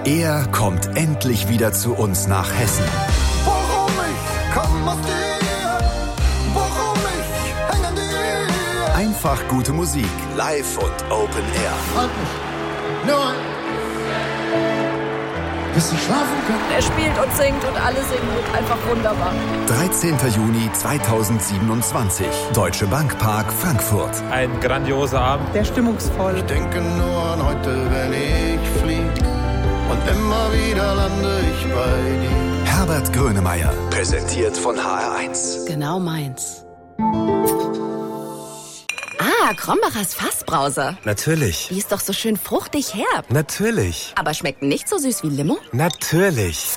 Er kommt endlich wieder zu uns nach Hessen. Warum ich komm aus dir, warum ich häng an dir. Einfach gute Musik, live und Open Air. Halt mich, nur bis ich schlafen kann. Er spielt und singt und alle singen mit. Einfach wunderbar. 13. Juni 2027, Deutsche Bank Park, Frankfurt. Ein grandioser Abend. Sehr stimmungsvoll. Ich denke nur an heute, wenn ich flieg. Und immer wieder lande ich bei dir. Herbert Grönemeyer, präsentiert von HR1. Genau meins. Krombachers Fassbrause. Natürlich. Die ist doch so schön fruchtig herb. Natürlich. Aber schmeckt nicht so süß wie Limo? Natürlich.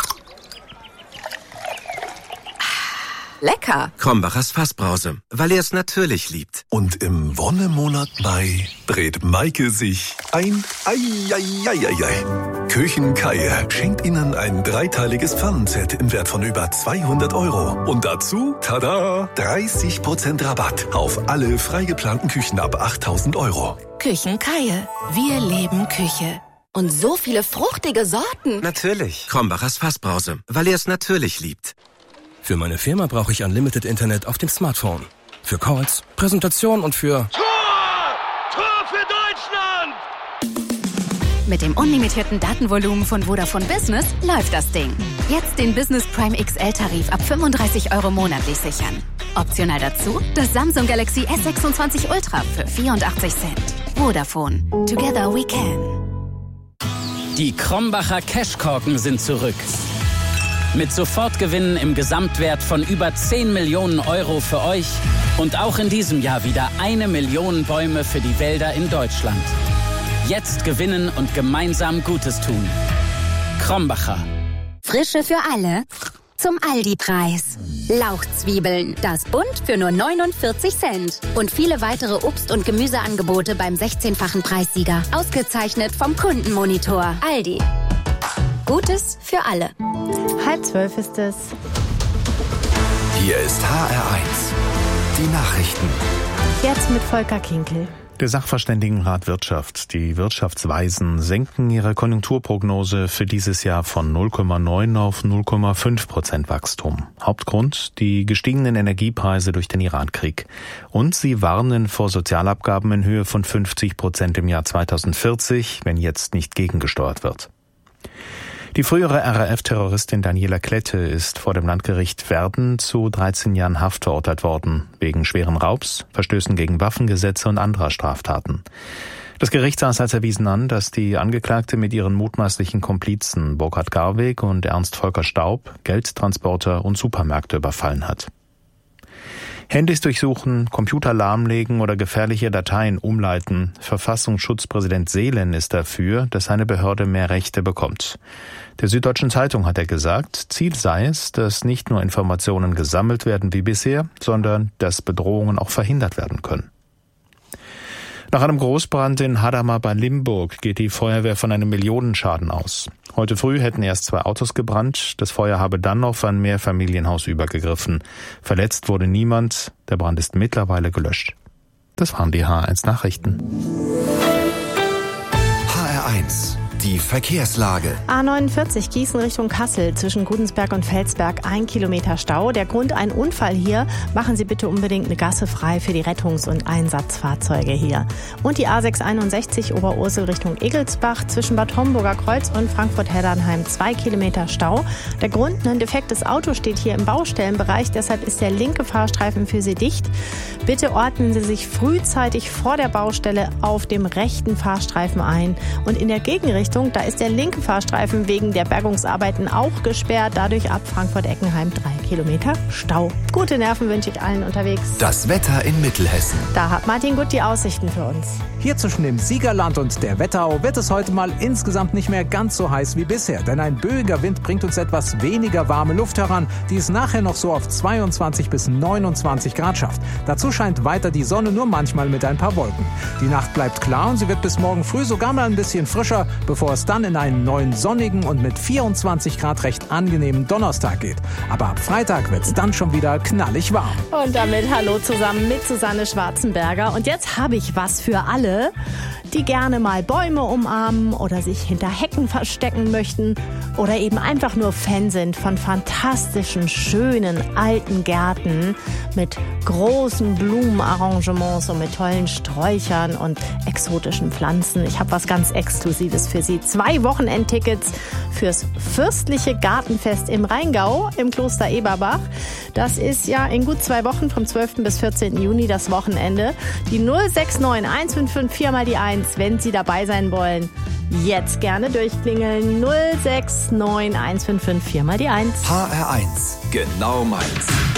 Lecker. Krombachers Fassbrause, weil er es natürlich liebt. Und im Wonnemonat Mai dreht Maike sich ein Ei. Küchenkei schenkt Ihnen ein dreiteiliges Pfannenset im Wert von über 200 €. Und dazu, tada, 30% Rabatt auf alle frei geplanten Küchen ab 8.000 €. Küchenkei. Wir leben Küche. Und so viele fruchtige Sorten. Natürlich. Krombachers Fassbrause, weil er es natürlich liebt. Für meine Firma brauche ich Unlimited Internet auf dem Smartphone. Für Calls, Präsentation und für... Tor für Deutschland! Mit dem unlimitierten Datenvolumen von Vodafone Business läuft das Ding. Jetzt den Business Prime XL-Tarif ab 35 € monatlich sichern. Optional dazu das Samsung Galaxy S26 Ultra für 84 Cent. Vodafone. Together we can. Die Krombacher Cashkorken sind zurück. Mit Sofortgewinnen im Gesamtwert von über 10 Millionen € für euch und auch in diesem Jahr wieder 1 Million Bäume für die Wälder in Deutschland. Jetzt gewinnen und gemeinsam Gutes tun. Krombacher. Frische für alle zum Aldi-Preis. Lauchzwiebeln, das Bund für nur 49 Cent. Und viele weitere Obst- und Gemüseangebote beim 16-fachen Preissieger. Ausgezeichnet vom Kundenmonitor. Aldi. Gutes für alle. 11:30 ist es. Hier ist HR1. Die Nachrichten. Jetzt mit Volker Kinkel. Der Sachverständigenrat Wirtschaft, die Wirtschaftsweisen, senken ihre Konjunkturprognose für dieses Jahr von 0,9 auf 0,5% Wachstum. Hauptgrund die gestiegenen Energiepreise durch den Irankrieg. Und sie warnen vor Sozialabgaben in Höhe von 50% im Jahr 2040, wenn jetzt nicht gegengesteuert wird. Die frühere RAF-Terroristin Daniela Klette ist vor dem Landgericht Verden zu 13 Jahren Haft verurteilt worden, wegen schweren Raubs, Verstößen gegen Waffengesetze und anderer Straftaten. Das Gericht sah es als erwiesen an, dass die Angeklagte mit ihren mutmaßlichen Komplizen Burkhard Garweg und Ernst Volker Staub Geldtransporter und Supermärkte überfallen hat. Handys durchsuchen, Computer lahmlegen oder gefährliche Dateien umleiten. Verfassungsschutzpräsident Seelen ist dafür, dass seine Behörde mehr Rechte bekommt. Der Süddeutschen Zeitung hat er gesagt, Ziel sei es, dass nicht nur Informationen gesammelt werden wie bisher, sondern dass Bedrohungen auch verhindert werden können. Nach einem Großbrand in Hadamar bei Limburg geht die Feuerwehr von einem Millionenschaden aus. Heute früh hätten erst 2 Autos gebrannt, das Feuer habe dann auf ein Mehrfamilienhaus übergegriffen. Verletzt wurde niemand, der Brand ist mittlerweile gelöscht. Das waren die HR1 Nachrichten. HR1, die Verkehrslage. A49 Gießen Richtung Kassel zwischen Gudensberg und Felsberg 1 Kilometer Stau. Der Grund ein Unfall hier. Machen Sie bitte unbedingt eine Gasse frei für die Rettungs- und Einsatzfahrzeuge hier. Und die A661 Oberursel Richtung Egelsbach zwischen Bad Homburger Kreuz und Frankfurt-Heddernheim 2 Kilometer Stau. Der Grund, ein defektes Auto steht hier im Baustellenbereich, deshalb ist der linke Fahrstreifen für Sie dicht. Bitte ordnen Sie sich frühzeitig vor der Baustelle auf dem rechten Fahrstreifen ein. Und in der Gegenrichtung, da ist der linke Fahrstreifen wegen der Bergungsarbeiten auch gesperrt. Dadurch ab Frankfurt-Eckenheim 3 Kilometer Stau. Gute Nerven wünsche ich allen unterwegs. Das Wetter in Mittelhessen. Da hat Martin Gut die Aussichten für uns. Hier zwischen dem Siegerland und der Wetterau wird es heute mal insgesamt nicht mehr ganz so heiß wie bisher. Denn ein böiger Wind bringt uns etwas weniger warme Luft heran, die es nachher noch so auf 22 bis 29 Grad schafft. Dazu scheint weiter die Sonne, nur manchmal mit ein paar Wolken. Die Nacht bleibt klar und sie wird bis morgen früh sogar mal ein bisschen frischer, bevor es dann in einen neuen sonnigen und mit 24 Grad recht angenehmen Donnerstag geht. Aber ab Freitag wird es dann schon wieder knallig warm. Und damit hallo zusammen mit Susanne Schwarzenberger. Und jetzt habe ich was für alle, die gerne mal Bäume umarmen oder sich hinter Hecken verstecken möchten oder eben einfach nur Fan sind von fantastischen, schönen, alten Gärten mit großen Blumenarrangements und mit tollen Sträuchern und exotischen Pflanzen. Ich habe was ganz Exklusives für Sie. 2 Wochenendtickets fürs fürstliche Gartenfest im Rheingau im Kloster Eberbach. Das ist ja in gut 2 Wochen vom 12. bis 14. Juni das Wochenende. Die 069 155 4 mal die 1, wenn Sie dabei sein wollen. Jetzt gerne durchklingeln. 069 155 4 mal die 1. HR1, genau meins.